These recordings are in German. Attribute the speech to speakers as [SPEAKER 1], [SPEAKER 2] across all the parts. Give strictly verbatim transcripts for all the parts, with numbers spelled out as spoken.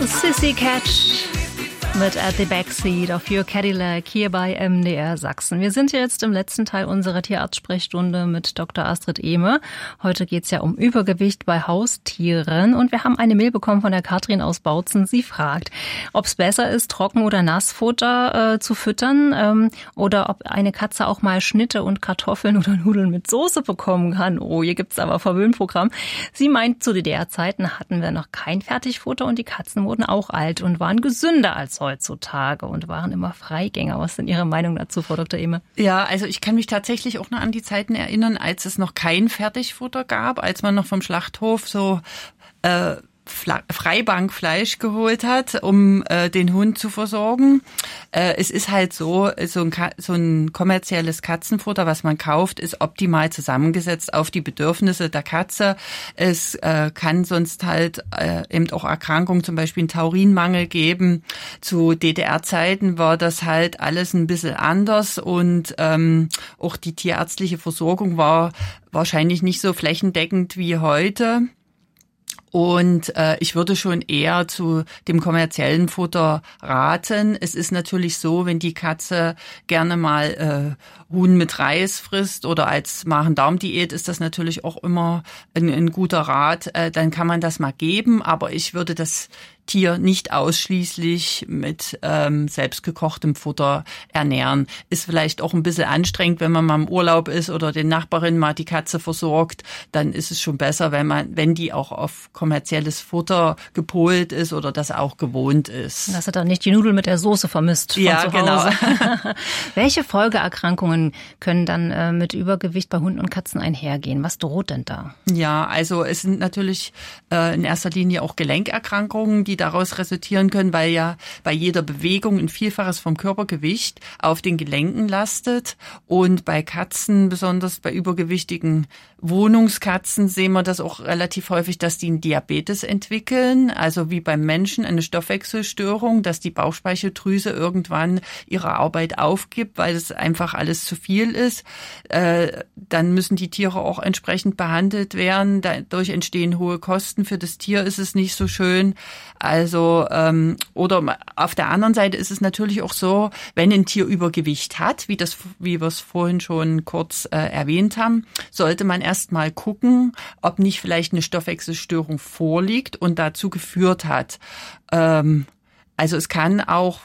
[SPEAKER 1] Sissy Catch mit At the Backseat of Your Cadillac hier bei M D R Sachsen. Wir sind jetzt im letzten Teil unserer Tierarzt-Sprechstunde mit Doktor Astrid Ehme. Heute geht's ja um Übergewicht bei Haustieren und wir haben eine Mail bekommen von der Katrin aus Bautzen. Sie fragt, ob es besser ist, Trocken- oder Nassfutter äh, zu füttern ähm, oder ob eine Katze auch mal Schnitte und Kartoffeln oder Nudeln mit Soße bekommen kann. Oh, hier gibt's aber Verwöhnprogramm. Sie meint, zu D D R-Zeiten hatten wir noch kein Fertigfutter und die Katzen wurden auch alt und waren gesünder als heutzutage und waren immer Freigänger. Was ist denn Ihre Meinung dazu, Frau Doktor Ehme?
[SPEAKER 2] Ja, also ich kann mich tatsächlich auch noch an die Zeiten erinnern, als es noch kein Fertigfutter gab, als man noch vom Schlachthof so äh, Freibankfleisch geholt hat, um äh, den Hund zu versorgen. Äh, es ist halt so, so ein, so ein kommerzielles Katzenfutter, was man kauft, ist optimal zusammengesetzt auf die Bedürfnisse der Katze. Es äh, kann sonst halt äh, eben auch Erkrankungen, zum Beispiel einen Taurinmangel geben. Zu D D R-Zeiten war das halt alles ein bisschen anders und ähm, auch die tierärztliche Versorgung war wahrscheinlich nicht so flächendeckend wie heute. Und äh, ich würde schon eher zu dem kommerziellen Futter raten. Es ist natürlich so, wenn die Katze gerne mal äh, Huhn mit Reis frisst oder als Magen-Darm-Diät ist das natürlich auch immer ein, ein guter Rat. Äh, dann kann man das mal geben, aber ich würde das Tier nicht ausschließlich mit ähm, selbstgekochtem Futter ernähren. Ist vielleicht auch ein bisschen anstrengend, wenn man mal im Urlaub ist oder den Nachbarin mal die Katze versorgt. Dann ist es schon besser, wenn man, wenn die auch auf kommerzielles Futter gepolt ist oder das auch gewohnt ist.
[SPEAKER 1] Dass er dann nicht die Nudeln mit der Soße vermisst von
[SPEAKER 2] ja,
[SPEAKER 1] zu Hause.
[SPEAKER 2] Genau.
[SPEAKER 1] Welche Folgeerkrankungen können dann äh, mit Übergewicht bei Hunden und Katzen einhergehen? Was droht denn da?
[SPEAKER 2] Ja, also es sind natürlich äh, in erster Linie auch Gelenkerkrankungen, die daraus resultieren können, weil ja bei jeder Bewegung ein Vielfaches vom Körpergewicht auf den Gelenken lastet. Und bei Katzen, besonders bei übergewichtigen Wohnungskatzen, sehen wir das auch relativ häufig, dass die einen Diabetes entwickeln, also wie beim Menschen eine Stoffwechselstörung, dass die Bauchspeicheldrüse irgendwann ihre Arbeit aufgibt, weil es einfach alles zu viel ist. Äh, dann müssen die Tiere auch entsprechend behandelt werden. Dadurch entstehen hohe Kosten. Für das Tier ist es nicht so schön. Also ähm, oder auf der anderen Seite ist es natürlich auch so, wenn ein Tier Übergewicht hat, wie das, wie wir es vorhin schon kurz äh, erwähnt haben, sollte man erst mal gucken, ob nicht vielleicht eine Stoffwechselstörung vorliegt und dazu geführt hat. Ähm, also es kann auch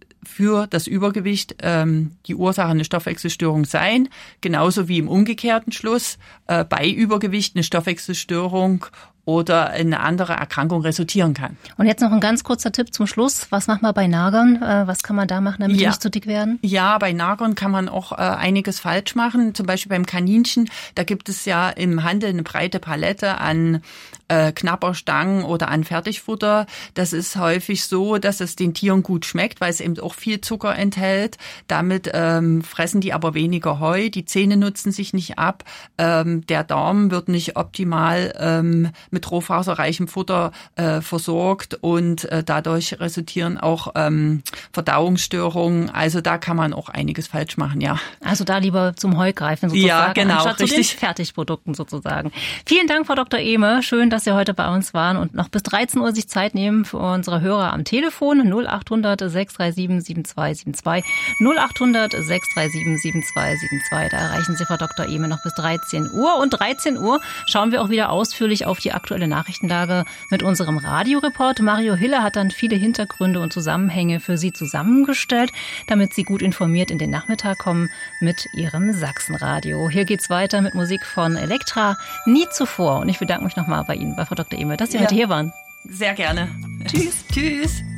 [SPEAKER 2] für das Übergewicht ähm, die Ursache eine Stoffwechselstörung sein, genauso wie im umgekehrten Schluss äh, bei Übergewicht eine Stoffwechselstörung oder eine andere Erkrankung resultieren kann.
[SPEAKER 1] Und jetzt noch ein ganz kurzer Tipp zum Schluss. Was macht man bei Nagern? Was kann man da machen, damit ja. die nicht zu dick werden?
[SPEAKER 2] Ja, bei Nagern kann man auch äh, einiges falsch machen. Zum Beispiel beim Kaninchen, da gibt es ja im Handel eine breite Palette an äh, Knabberstangen oder an Fertigfutter. Das ist häufig so, dass es den Tieren gut schmeckt, weil es eben auch viel Zucker enthält. Damit ähm, fressen die aber weniger Heu. Die Zähne nutzen sich nicht ab. Ähm, der Darm wird nicht optimal ähm, mit rohfaserreichem Futter äh, versorgt und äh, dadurch resultieren auch ähm, Verdauungsstörungen. Also da kann man auch einiges falsch machen, ja.
[SPEAKER 1] Also da lieber zum Heu greifen sozusagen,
[SPEAKER 2] ja, genau,
[SPEAKER 1] anstatt
[SPEAKER 2] richtig.
[SPEAKER 1] zu den Fertigprodukten sozusagen. Vielen Dank, Frau Doktor Ehme. Schön, dass Sie heute bei uns waren und noch bis dreizehn Uhr sich Zeit nehmen für unsere Hörer am Telefon null acht hundert sechs drei sieben sieben zwei sieben zwei null acht hundert sechs drei sieben sieben zwei sieben zwei. Da erreichen Sie Frau Doktor Ehme noch bis dreizehn Uhr. Und dreizehn Uhr schauen wir auch wieder ausführlich auf die aktuelle Nachrichtenlage mit unserem Radioreport. Mario Hille hat dann viele Hintergründe und Zusammenhänge für Sie zusammengestellt, damit Sie gut informiert in den Nachmittag kommen mit Ihrem Sachsenradio. Hier geht's weiter mit Musik von Elektra, Nie zuvor. Und ich bedanke mich nochmal bei Ihnen, bei Frau Doktor Ehme, dass Sie ja. heute hier waren.
[SPEAKER 2] Sehr gerne. Tschüss. Tschüss.